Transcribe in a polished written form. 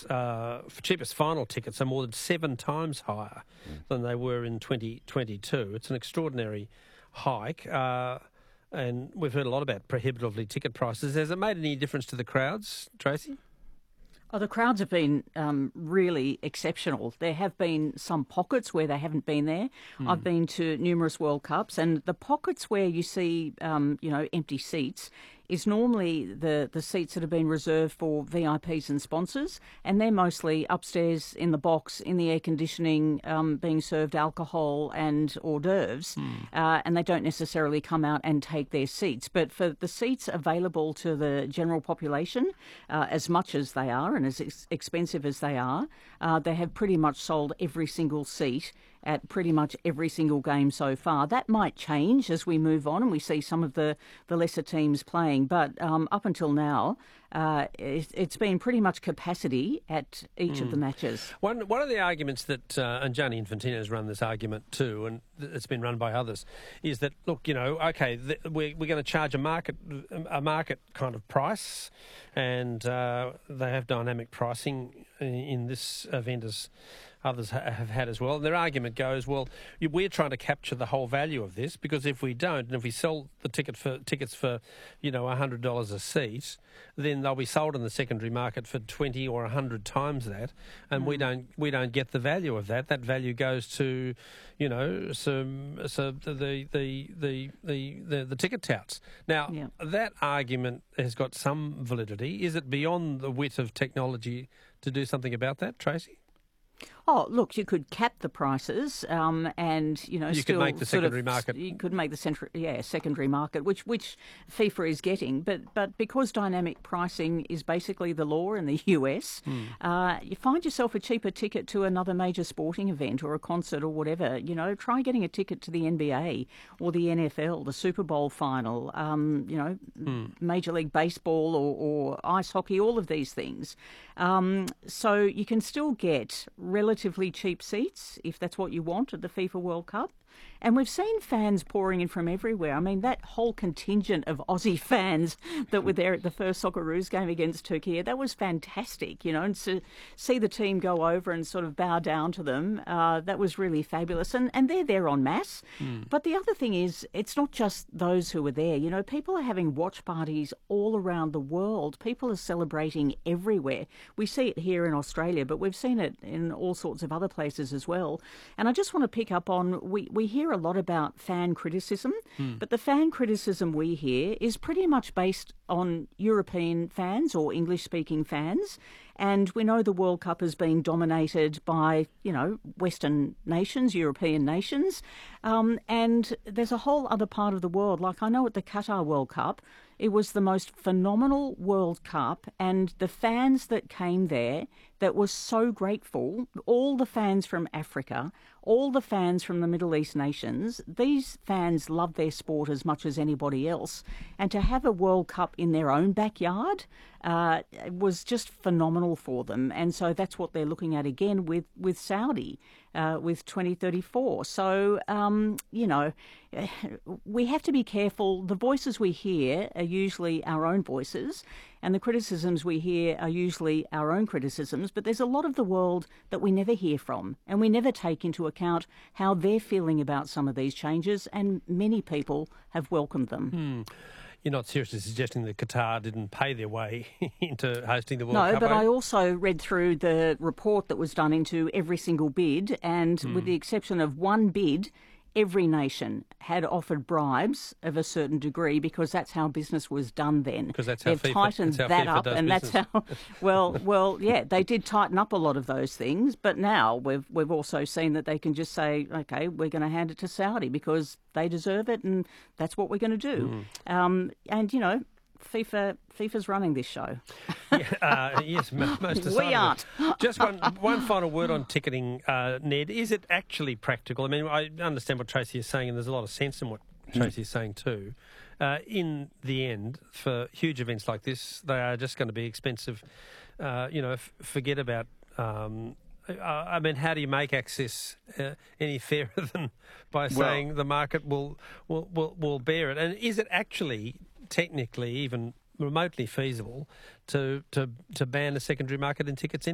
cheapest final tickets are more than 7 times higher than they were in 2022. It's an extraordinary hike. And we've heard a lot about prohibitively ticket prices. Has it made any difference to the crowds, Tracy? Oh, the crowds have been really exceptional. There have been some pockets where they haven't been there. I've been to numerous World Cups, and the pockets where you see, empty seats is normally the seats that have been reserved for VIPs and sponsors, and they're mostly upstairs in the box in the air conditioning, being served alcohol and hors d'oeuvres, and they don't necessarily come out and take their seats. But for the seats available to the general population, as much as they are and as expensive as they are, they have pretty much sold every single seat at pretty much every single game so far. That might change as we move on and we see some of the lesser teams playing, but up until now, it's been pretty much capacity at each of the matches. One of the arguments that, and Gianni Infantino has run this argument too, and it's been run by others, is that, look, we're going to charge a market kind of price, and they have dynamic pricing in this event as others have had as well. And their argument goes, well, we're trying to capture the whole value of this, because if we don't, and if we sell the tickets for $100 a seat, then they'll be sold in the secondary market for 20 or 100 times that, and we don't get the value of that. That value goes to, the ticket touts. Now, that argument has got some validity. Is it beyond the wit of technology to do something about that, Tracy? Oh, look, you could cap the prices, and you could make the secondary market. You could make the secondary market, which FIFA is getting, but because dynamic pricing is basically the law in the US, you find yourself a cheaper ticket to another major sporting event or a concert or whatever. Try getting a ticket to the NBA or the NFL, the Super Bowl final, Major League Baseball or ice hockey, all of these things. So you can still get relatively cheap seats if that's what you want at the FIFA World Cup. And we've seen fans pouring in from everywhere. I mean, that whole contingent of Aussie fans that were there at the first Socceroos game against Turkey, that was fantastic, and to see the team go over and sort of bow down to them, that was really fabulous. And they're there en masse. But the other thing is, it's not just those who are there. People are having watch parties all around the world. People are celebrating everywhere. We see it here in Australia, but we've seen it in all sorts of other places as well. And I just want to pick up on, we hear a lot about fan criticism, but the fan criticism we hear is pretty much based on European fans or English-speaking fans. And we know the World Cup has been dominated by, Western nations, European nations. And there's a whole other part of the world. Like I know at the Qatar World Cup, it was the most phenomenal World Cup, and the fans that came there that were so grateful, all the fans from Africa, all the fans from the Middle East nations, these fans love their sport as much as anybody else. And to have a World Cup in their own backyard was just phenomenal for them. And so that's what they're looking at again with Saudi, with 2034. So, we have to be careful. The voices we hear are usually our own voices, and the criticisms we hear are usually our own criticisms, but there's a lot of the world that we never hear from, and we never take into account how they're feeling about some of these changes, and many people have welcomed them. You're not seriously suggesting that Qatar didn't pay their way into hosting the World Cup? No, but I also read through the report that was done into every single bid, and with the exception of one bid, every nation had offered bribes of a certain degree, because that's how business was done then. Because that's how They've tightened that up, and that's how. Well, yeah, they did tighten up a lot of those things, but now we've also seen that they can just say, okay, we're going to hand it to Saudi because they deserve it, and that's what we're going to do. FIFA's running this show. Yes, most decidedly. We aren't. Just one final word on ticketing, Ned. Is it actually practical? I mean, I understand what Tracy is saying, and there's a lot of sense in what Tracy is saying too. In the end, for huge events like this, they are just going to be expensive. Forget about... how do you make access any fairer than by saying the market will bear it? And is it actually technically even remotely feasible to ban a secondary market in tickets